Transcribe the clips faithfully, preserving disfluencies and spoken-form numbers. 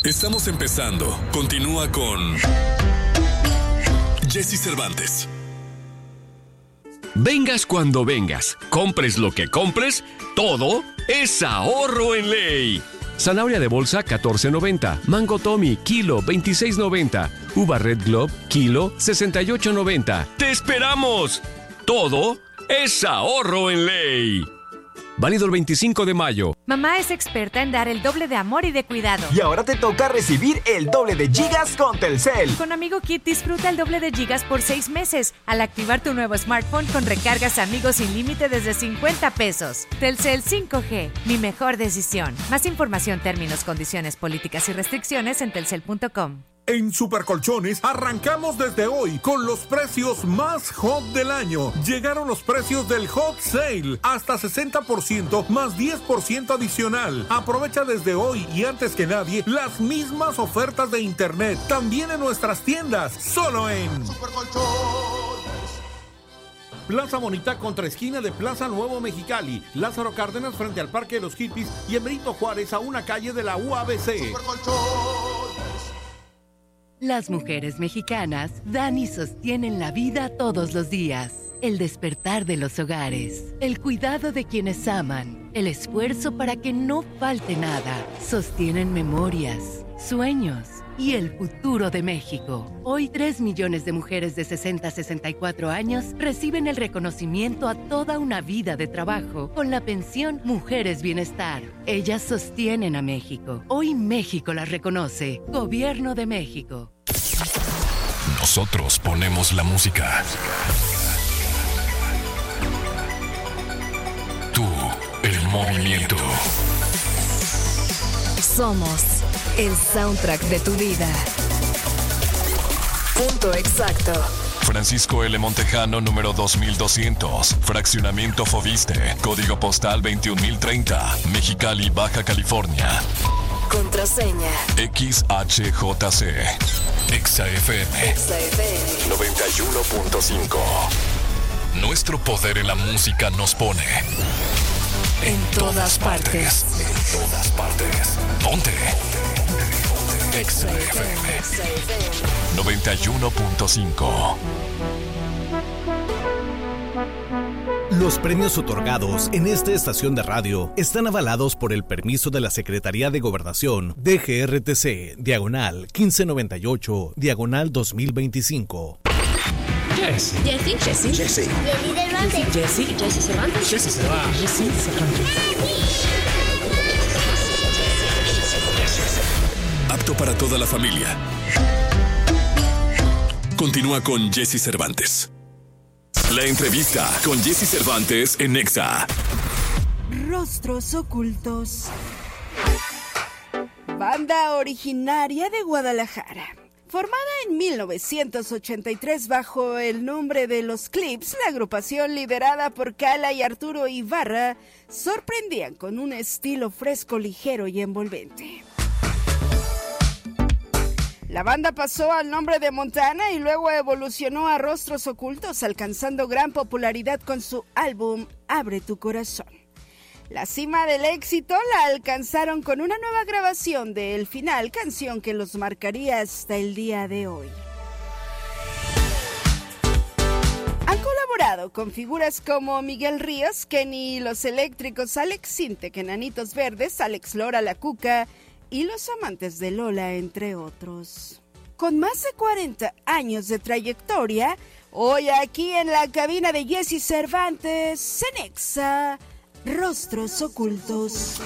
Estamos empezando. Continúa con Jesse Cervantes. Vengas cuando vengas, compres lo que compres, todo es ahorro en ley. Zanahoria de bolsa catorce noventa, mango Tommy kilo veintiséis noventa, uva Red Globe kilo sesenta y ocho noventa. ¡Te esperamos! Todo es ahorro en ley. Válido el veinticinco de mayo. Mamá es experta en dar el doble de amor y de cuidado. Y ahora te toca recibir el doble de gigas con Telcel. Con Amigo Kit disfruta el doble de gigas por seis meses al activar tu nuevo smartphone con recargas Amigos sin límite desde cincuenta pesos. Telcel cinco G, mi mejor decisión. Más información, términos, condiciones, políticas y restricciones en telcel punto com. En Supercolchones arrancamos desde hoy con los precios más hot del año. Llegaron los precios del Hot Sale, hasta sesenta por ciento más diez por ciento adicional. Aprovecha desde hoy y antes que nadie las mismas ofertas de internet, también en nuestras tiendas, solo en Supercolchones. Plaza Bonita contra esquina de Plaza Nuevo Mexicali, Lázaro Cárdenas frente al Parque de los Hippies y en Benito Juárez a una calle de la U A B C. Las mujeres mexicanas dan y sostienen la vida todos los días. El despertar de los hogares, el cuidado de quienes aman, el esfuerzo para que no falte nada. Sostienen memorias, sueños y el futuro de México. Hoy, tres millones de mujeres de sesenta a sesenta y cuatro años reciben el reconocimiento a toda una vida de trabajo con la pensión Mujeres Bienestar. Ellas sostienen a México. Hoy México las reconoce. Gobierno de México. Nosotros ponemos la música. Tú, el movimiento. Somos el soundtrack de tu vida. Punto exacto. Francisco L. Montejano, número dos mil doscientos. Fraccionamiento Foviste. Código postal veintiún mil treinta. Mexicali, Baja California. Contraseña X H J C. Exa F M. Exa F M noventa y uno punto cinco. Nuestro poder en la música nos pone en, en todas, todas partes. partes. En todas partes. Ponte. Exa F M noventa y uno punto cinco. Los premios otorgados en esta estación de radio están avalados por el permiso de la Secretaría de Gobernación D G R T C, diagonal quince noventa y ocho, diagonal dos mil veinticinco. Jesse. Jesse. Jesse. Jesse. Jesse Cervantes. Jesse. Jesse Cervantes. Jesse Cervantes. Jesse Cervantes. Apto para toda la familia. Continúa con Jesse Cervantes. La entrevista con Jesse Cervantes en Exa. Rostros ocultos. Banda originaria de Guadalajara. Formada en mil novecientos ochenta y tres bajo el nombre de Los Clips, la agrupación liderada por Cala y Arturo Ibarra sorprendían con un estilo fresco, ligero y envolvente. La banda pasó al nombre de Montana y luego evolucionó a Rostros Ocultos, alcanzando gran popularidad con su álbum Abre tu Corazón. La cima del éxito la alcanzaron con una nueva grabación de El Final, canción que los marcaría hasta el día de hoy. Han colaborado con figuras como Miguel Ríos, Kenny y Los Eléctricos, Alex Sintek, Enanitos Verdes, Alex Lora, La Cuca y Los Amantes de Lola, entre otros. Con más de cuarenta años de trayectoria, hoy aquí en la cabina de Jesse Cervantes, en Exa, Rostros Ocultos.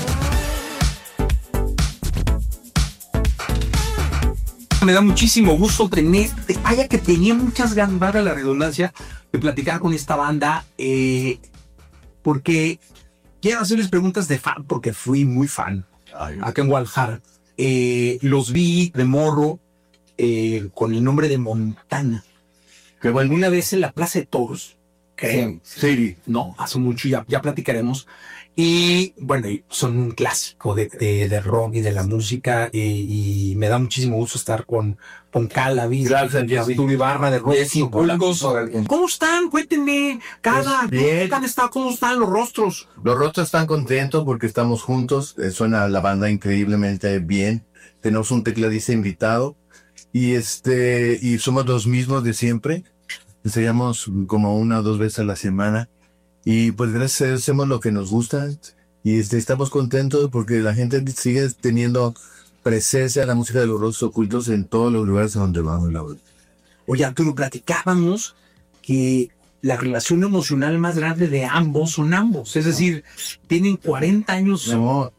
Me da muchísimo gusto tener, vaya que tenía muchas ganas, para la redundancia, de platicar con esta banda, eh, porque quiero hacerles preguntas de fan, porque fui muy fan. Acá en Guadalajara, eh, los vi de morro eh, con el nombre de Montana, pero alguna vez en la Plaza de Toros creo. Sí. No, hace mucho, ya, ya platicaremos. Y bueno, son un clásico de, de, de rock y de la música. Y, y me da muchísimo gusto estar con, con Calavi. Gracias, Arturo Ibarra de Rock. ¿Cómo están? Cuéntenme. Cada, bien. ¿cómo están, ¿Cómo están los rostros? Los rostros están contentos porque estamos juntos. Eh, suena la banda increíblemente bien. Tenemos un tecladista invitado. Y este y somos los mismos de siempre. Ensayamos como una o dos veces a la semana. Y pues gracias a Dios hacemos lo que nos gusta. Y este, estamos contentos porque la gente sigue teniendo presencia de la música de los rostros ocultos en todos los lugares a donde vamos. La verdad. Oye, Arturo, platicábamos que la relación emocional más grande de ambos son ambos. Es decir, tienen cuarenta años. No.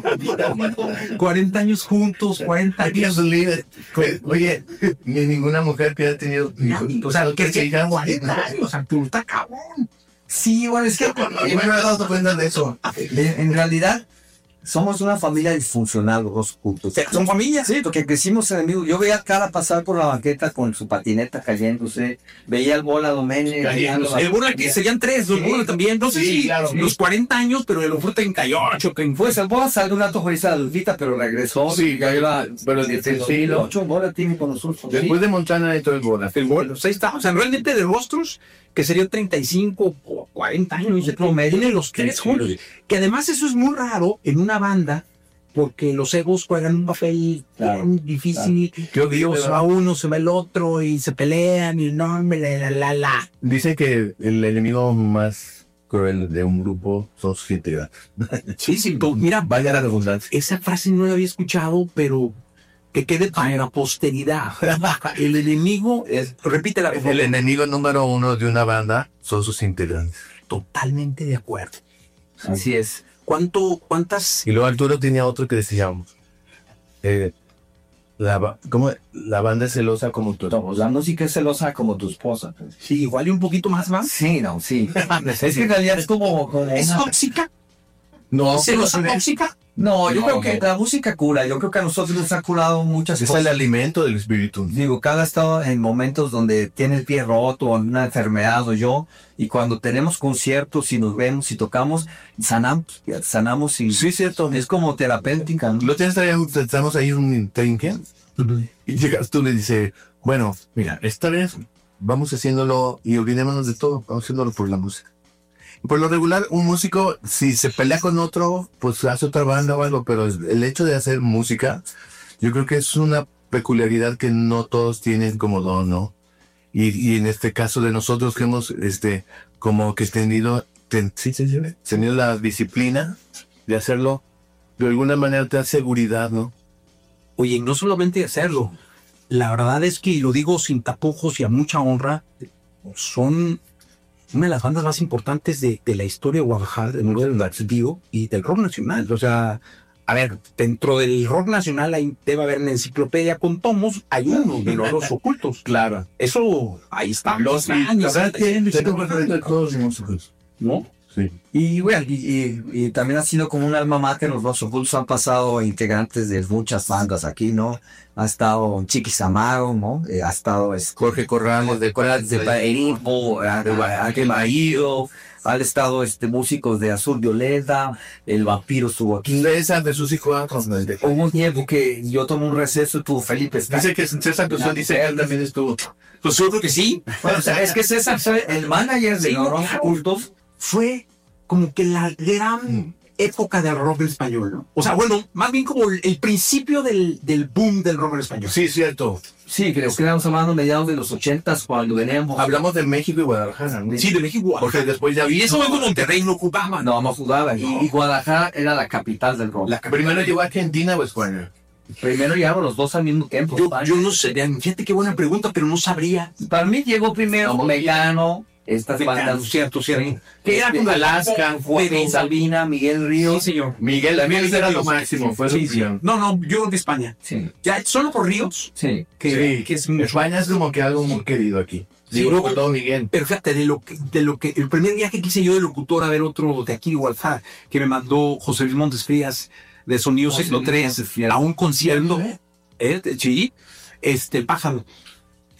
cuarenta años juntos, cuarenta años. Oye, ni ninguna mujer que haya tenido. O sea, que se cuarenta años, Arturo, está cabrón. Sí, bueno, es que yo me he dado cuenta de eso. En realidad, somos una familia disfuncional los dos juntos. ¿Son familia? Sí, porque crecimos enemigos. Yo veía a Cara pasar por la banqueta con su patineta cayéndose. Veía al Bola Doménez. El Bola, que serían tres, los Bola también. No sé sí, si claro, los sí. cuarenta años, pero el otro treinta y ocho. Pues el Bola salió un rato jueza de Lupita, pero regresó. Sí, ya iba. Pero sí, los ocho Bola tiene con nosotros. Después sí. de Montana y todo el Bola. El Bola, ahí está. O sea, realmente de rostros, que serían treinta y cinco o cuarenta años. De promedio. Tienen los tres juntos. Que además eso es muy raro en una banda. Porque los egos juegan un papel claro, bien difícil. Claro. Dios, a uno se va el otro y se pelean y no, la, la, la. Dice que el enemigo más cruel de un grupo son sus integrantes. Sí, sí, tú, mira, vaya la redundancia. Esa frase no la había escuchado, pero que quede para la posteridad. El enemigo, es, repítela. El enemigo número uno de una banda son sus integrantes. Totalmente de acuerdo. Así es. ¿Cuánto, cuántas? Y luego Arturo tenía otro que decíamos. Eh, la, ¿cómo? La banda es celosa como tu esposa. No, la música es celosa como tu esposa. Sí, igual y un poquito más, ¿va? Sí, no, sí. Es que en realidad es como... como ¿Es una... tóxica? No. ¿Celosa tóxica? No, yo no, creo que no. la música cura. Yo creo que a nosotros nos ha curado muchas es cosas. Es el alimento del espíritu. Digo, cada estado en momentos donde tiene el pie roto o una enfermedad o yo, y cuando tenemos conciertos y nos vemos y tocamos, sanamos, sanamos y... Sí, cierto. Es como terapéutica, ¿no? Lo tienes ahí, estamos ahí un trinquén. Uh-huh. Y llegas tú y le dices, bueno, mira, esta vez vamos haciéndolo y olvidémonos de todo, vamos haciéndolo por la música. Por lo regular, un músico, si se pelea con otro, pues hace otra banda o algo, pero el hecho de hacer música, yo creo que es una peculiaridad que no todos tienen como don, ¿no? Y, y en este caso de nosotros que hemos, este, como que tenido, ten, ¿sí se llama? Tenido la disciplina de hacerlo, de alguna manera te da seguridad, ¿no? Oye, no solamente hacerlo, la verdad es que, y lo digo sin tapujos y a mucha honra, son una de las bandas más importantes de, de la historia de Guadalajara, del mundo del vivo y del rock nacional. O sea, a ver, dentro del rock nacional hay, debe haber una enciclopedia con tomos, hay uno de los dos ocultos. Claro. Eso, ahí están los años. ¿No? Sí. Y bueno, y, y, y también ha sido como un alma mater. Los Los Ocultos han pasado integrantes de muchas bandas aquí, ¿no? Ha estado Chiquis Amaro, ¿no? Eh, ha estado es, Jorge Corrales de Corrales de Paeripo, Ángel Maído. Han estado este, músicos de Azul Violeta, El Vampiro estuvo aquí. César de sus hijos. Hubo un tiempo que yo tomé un receso y tuvo Felipe. Dice que César Cruzón dice que él también estuvo. Pues yo creo que sí. Bueno, o sea, es que César fue el manager de Los Los Ocultos. Fue como que la gran mm. época del rock español, ¿no? O sea, bueno, más bien como el, el principio del, del boom del rock español. Sí, cierto. Sí, creo que estábamos hablando mediados de los ochentas cuando veníamos. Hablamos de México y Guadalajara, ¿no? Sí, de México y Guadalajara. Porque después ya vi. Y eso no, en Monterrey no ocupaba. No, no jugaba. No. Y, y Guadalajara era la capital del rock. La Primero llegó a Argentina o España. Primero llegaron los dos al mismo tiempo. Yo, yo no sé, fíjate qué buena pregunta, pero no sabría. Para mí llegó primero no, Mecano. Estas bandas, cierto, cierto. Que era con Alaska, Juan Sabina, Miguel Ríos. Sí, señor. Miguel también era lo máximo, fue sí, sí. No, no, yo de España. Sí. Ya, solo por Ríos. Sí. Que, sí. que es España es como que algo muy querido aquí. Sí, Digo, luego, todo Miguel. Pero fíjate, de lo, que, de lo que, el primer viaje que hice yo de locutor a ver otro de aquí de Guadalajara, que me mandó José Luis Montes Frías de Sonido Siglo tres a un concierto. ¿Eh? Sí, este, el pájaro.